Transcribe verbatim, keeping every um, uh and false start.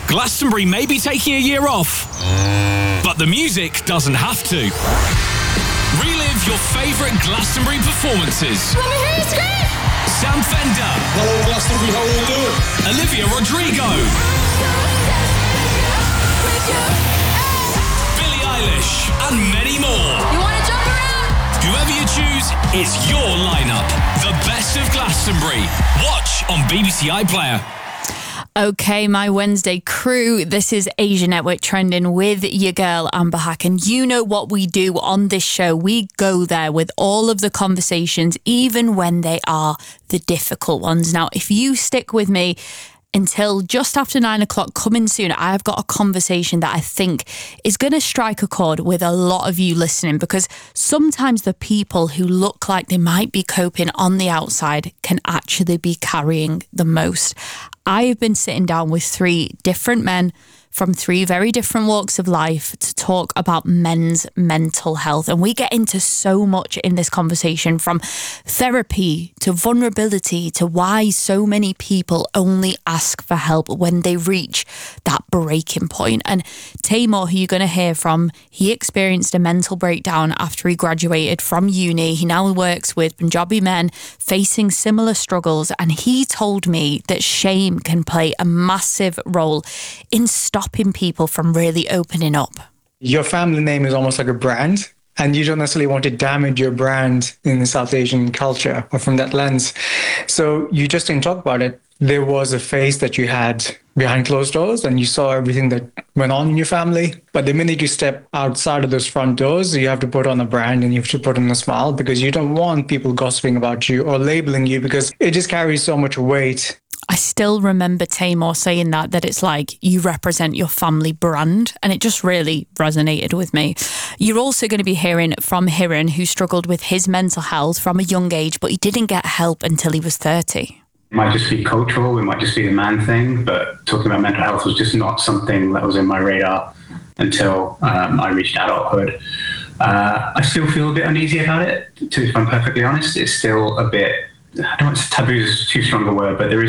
Glastonbury may be taking a year off, but the music doesn't have to. Relive your favourite Glastonbury performances. Let me hear you scream! Sam Fender. Hello Glastonbury, how are you doing? Olivia Rodrigo. Billie Eilish, and many more. You want to jump around? Whoever you choose, it's your lineup. The best of Glastonbury. Watch on B B C iPlayer. Okay, my Wednesday crew, this is Asia Network Trending with your girl Amber Hack, and you know what we do on this show. We go there with all of the conversations, even when they are the difficult ones. Now, if you stick with me until just after nine o'clock, coming soon, I've got a conversation that I think is going to strike a chord with a lot of you listening, because sometimes the people who look like they might be coping on the outside can actually be carrying the most. I've been sitting down with three different men from three very different walks of life to talk about men's mental health. And we get into so much in this conversation, from therapy to vulnerability to why so many people only ask for help when they reach that breaking point. And Tamor, who you're going to hear from, he experienced a mental breakdown after he graduated from uni. He now works with Punjabi men facing similar struggles. And he told me that shame can play a massive role in stopping people from really opening up. Your family name is almost like a brand, and you don't necessarily want to damage your brand in the South Asian culture or from that lens. So you just didn't talk about it. There was a phase that you had behind closed doors, and you saw everything that went on in your family. But the minute you step outside of those front doors, you have to put on a brand and you have to put on a smile, because you don't want people gossiping about you or labeling you, because it just carries so much weight. I still remember Tamor saying that, that it's like you represent your family brand, and it just really resonated with me. You're also going to be hearing from Hiran, who struggled with his mental health from a young age, but he didn't get help until he was thirty. It might just be cultural, it might just be the man thing, but talking about mental health was just not something that was in my radar until um, I reached adulthood. Uh, I still feel a bit uneasy about it, to, if I'm perfectly honest. It's still a bit, I don't want to, taboo is too strong a word, but there is